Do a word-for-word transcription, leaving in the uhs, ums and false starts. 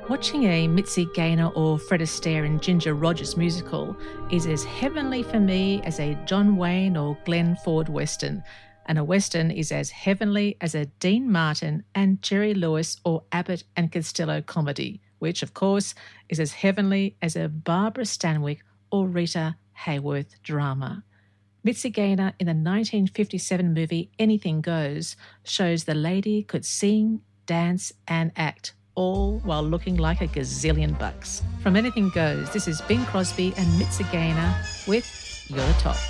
Watching a Mitzi Gaynor or Fred Astaire in Ginger Rogers musical is as heavenly for me as a John Wayne or Glenn Ford Western, and a Western is as heavenly as a Dean Martin and Jerry Lewis or Abbott and Costello comedy, which, of course, is as heavenly as a Barbara Stanwyck or Rita Hayworth drama. Mitzi Gaynor in the nineteen fifty-seven movie Anything Goes shows the lady could sing, dance and act, all while looking like a gazillion bucks. From Anything Goes, this is Bing Crosby and Mitzi Gaynor with You're the Top.